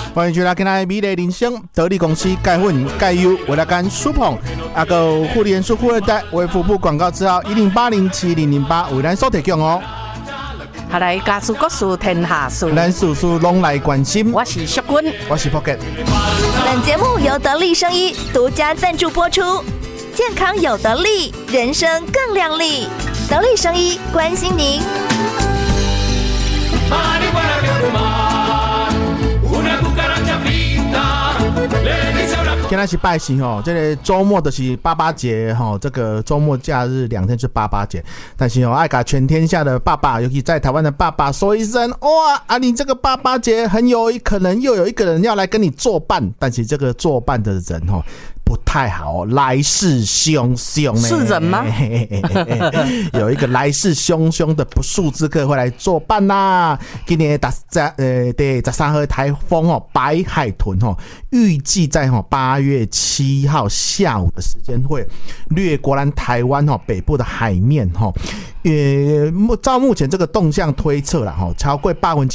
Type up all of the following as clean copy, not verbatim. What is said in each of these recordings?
欢迎回来，今天美丽人生得力公司钙粉钙优为了干舒捧，阿个护理元素富二代为服务广告之后10807008为咱所提供哦。 下来家事国事天下事， 咱事事拢来关心。 我是淑君， 我是 Pocket。 本节目由得力生医独家赞助播出，健康有得力，人生更亮丽。得力生医关心您。 今天是拜神哦，这个周末就是爸爸节哈，这个周末假日2天是爸爸节，但是哦，爱给全天下的爸爸，尤其在台湾的爸爸说一声哇啊，你这个爸爸节很有可能又有一个人要来跟你作伴，但是这个作伴的人哦不太好，来势汹汹呢。 是人吗？ 有一个来势汹汹的不速之客会来作伴啦。今年第13号台风哦，白海豚哦，预计在8月7号下午的时间会掠过咱台湾北部的海面照目前这个动向推测啦超过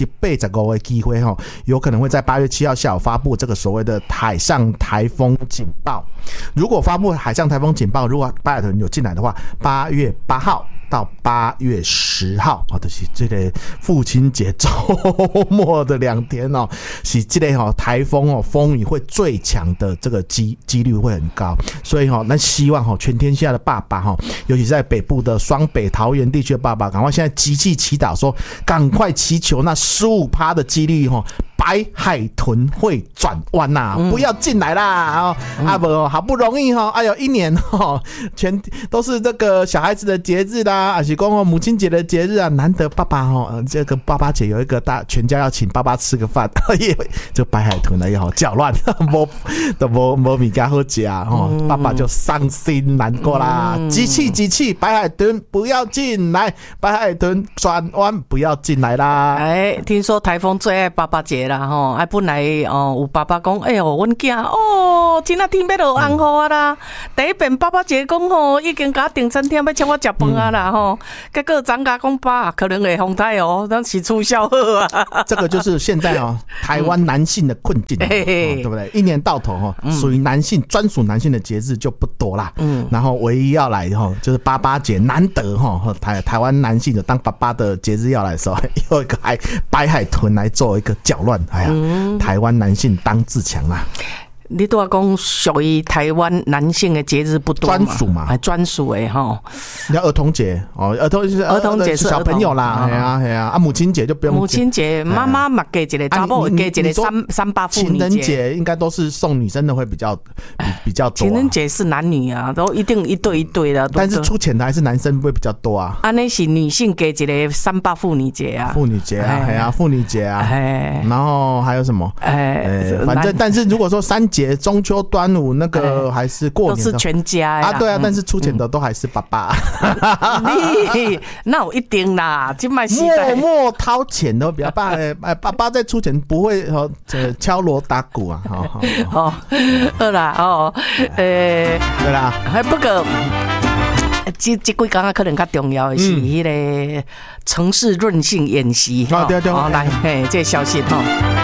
85%的机会有可能会在8月7号下午发布这个所谓的海上台风警报。如果发布海上台风警报，如果白海豚有进来的话，8月8号到8月10号就是这个父亲节周末的2天是这个台风风雨会最强的这个几率会很高，所以那希望全天下的爸爸尤其在北部的双北桃园地区的爸爸，赶快现在集气祈祷说，赶快祈求那15%的几率白海豚会转弯呐，不要进来啦！不，好不容易哎呦，一年全都是这个小孩子的节日啦，还是公母亲节的节日啊，难得爸爸这个爸爸节有一个全家要请爸爸吃个饭，这个白海豚呢也好搅乱，没米干好吃啊，爸爸就伤心难过啦，集气，白海豚不要进来，白海豚转弯不要进来啦！ 哎，听说台风最爱爸爸节啦。本来有爸爸讲，哎呦，阮囝今仔天要落红雨啊啦！第一遍爸爸节讲已经甲订餐厅要请我食饭啊啦结果张家讲爸可能会风台咱是促销好啊！ 这个就是现在台湾男性的困境，对不对？一年到头属于男性专属男性的节日就不多啦，然后唯一要来就是爸爸节，难得台湾男性的当爸爸的节日要来的时候，有一个白海豚来做一个搅乱。哎呀，台湾男性当自强啊！ 你都要讲属于台湾男性的节日不多嘛， 专属嘛， 专属的你要儿童节儿童节是小朋友啦，哎呀母亲节就不用。 母亲节妈妈嘛给一个，查某给一个338妇女节。 情人节应该都是送女生的会比较多。 情人节是男女啊，都一定一对一对的。 但是出钱的还是男生会比较多啊。 那是女性给一个38妇女节啊。 妇女节啊，妇女节啊，然后还有什么？反正但是如果说3节中秋端午那个还是过年都是全家啊，对啊，但是出钱的都还是爸爸。 那我一定啦，就卖默默掏钱的比较爸爸在出钱不会敲锣打鼓啊。 好啦对啦， 还不过。这几天可能较重要的是那个城市韧性演习对， 来这消息